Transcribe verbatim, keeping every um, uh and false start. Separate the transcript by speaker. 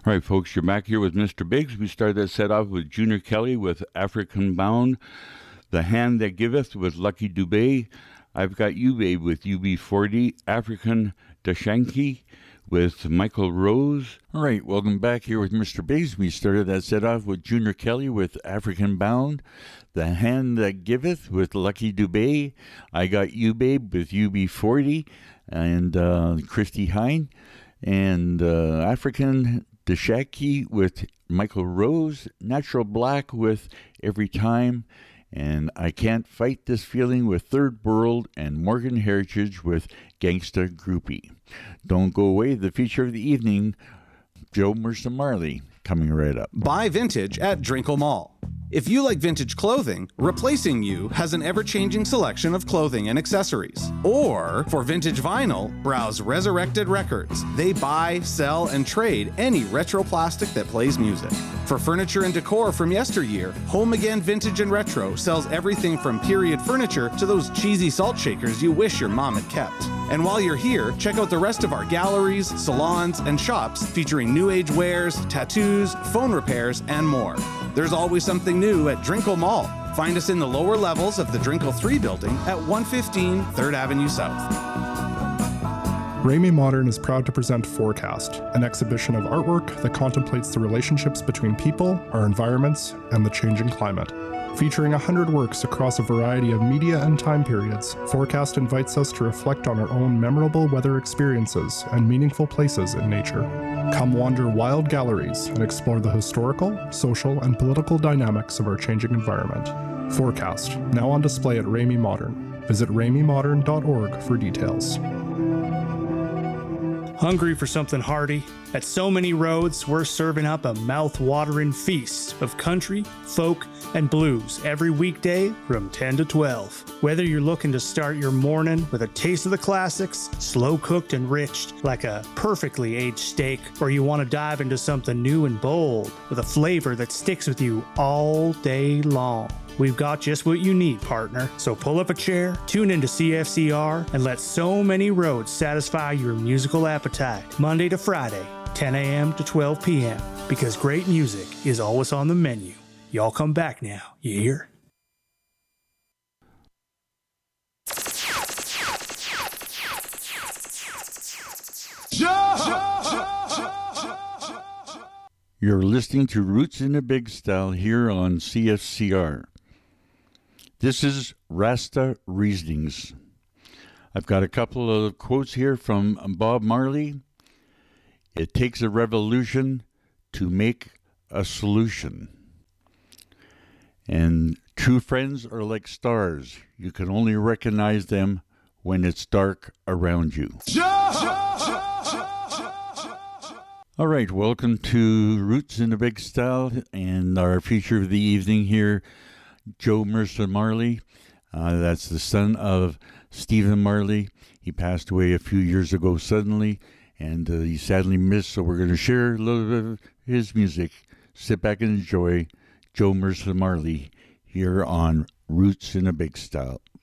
Speaker 1: All right, folks, you're back here with Mister Biggs. We started that set off with Junior Kelly with African Bound, The Hand That Giveth with Lucky Dubé, I've Got You Babe with U B forty, African Dashanki with Michael Rose. All right, welcome back here with Mister Biggs. We started that set off with Junior Kelly with African Bound, The Hand That Giveth with Lucky Dubé, I Got You Babe with U B forty, and uh, Christy Hine, and uh, African Dashaki with Michael Rose, Natural Black with Every Time, and I Can't Fight This Feeling with Third World, and Morgan Heritage with Gangsta Groupie. Don't go away, the feature of the evening, Joe Mercer Marley, coming right up.
Speaker 2: Buy vintage at Drinkle Mall. If you like vintage clothing, Replacing You has an ever-changing selection of clothing and accessories. Or, for vintage vinyl, browse Resurrected Records. They buy, sell, and trade any retro plastic that plays music. For furniture and decor from yesteryear, Home Again Vintage and Retro sells everything from period furniture to those cheesy salt shakers you wish your mom had kept. And while you're here, check out the rest of our galleries, salons, and shops featuring new age wares, tattoos, phone repairs, and more. There's always something new at Drinkle Mall. Find us in the lower levels of the Drinkle three building at one fifteen third Avenue South.
Speaker 3: Ramey Modern is proud to present Forecast, an exhibition of artwork that contemplates the relationships between people, our environments, and the changing climate. Featuring one hundred works across a variety of media and time periods, Forecast invites us to reflect on our own memorable weather experiences and meaningful places in nature. Come wander wild galleries and explore the historical, social, and political dynamics of our changing environment. Forecast, now on display at Ramey Modern. Visit ramey modern dot org for details.
Speaker 4: Hungry for something hearty? At So Many Roads, we're serving up a mouth-watering feast of country, folk, and blues every weekday from ten to twelve. Whether you're looking to start your morning with a taste of the classics, slow-cooked and rich like a perfectly aged steak, or you want to dive into something new and bold with a flavor that sticks with you all day long, we've got just what you need, partner. So pull up a chair, tune into C F C R, and let So Many Roads satisfy your musical appetite. Monday to Friday, ten a.m. to twelve p.m. Because great music is always on the menu. Y'all come back now, you hear?
Speaker 1: You're listening to Roots in a Big Style here on C F C R. This is Rasta Reasonings. I've got a couple of quotes here from Bob Marley. It takes a revolution to make a solution. And true friends are like stars. You can only recognize them when it's dark around you. All right, welcome to Roots in a Big Style and our feature of the evening here, Joe Mercer Marley. Uh, that's the son of Stephen Marley. He passed away a few years ago suddenly, and uh, he's sadly missed, so we're going to share a little bit of his music. Sit back and enjoy Joe Mercer Marley here on Roots in a Big Style.